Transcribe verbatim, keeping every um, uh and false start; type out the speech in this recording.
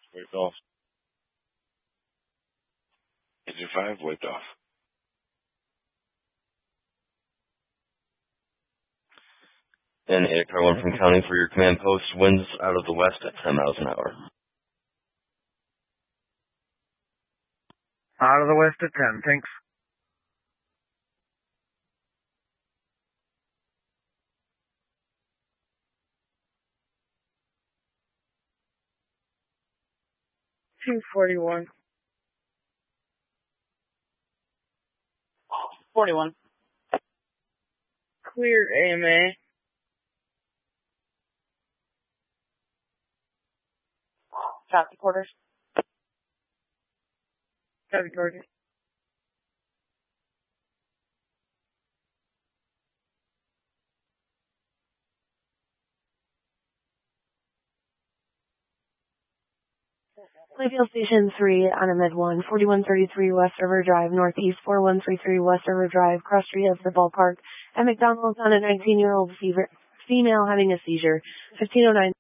Wiped off. Engine five, wiped off. And eight car one from County for your command post, winds out of the west at ten miles an hour. Out of the west at ten, thanks. two forty-one. forty-one. Clear A M A. Traffic orders. Traffic orders. Clayfield Station three on a mid one, forty-one thirty-three West River Drive, Northeast four one three three West River Drive, cross street of the ballpark. At McDonald's on a nineteen-year-old female having a seizure. fifteen oh nine